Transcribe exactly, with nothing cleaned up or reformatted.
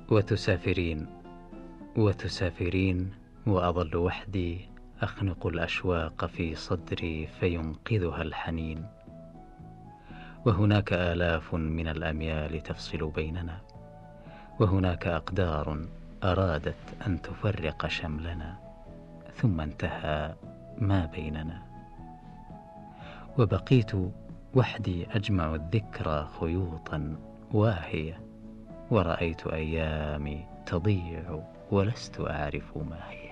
وتسافرين وتسافرين وأظل وحدي أخنق الأشواق في صدري فينقذها الحنين. وهناك آلاف من الأميال تفصل بيننا، وهناك أقدار أرادت أن تفرق شملنا، ثم انتهى ما بيننا. وبقيت وحدي أجمع الذكرى خيوطا واهية، ورأيت أيامي تضيع ولست أعرف ما هي.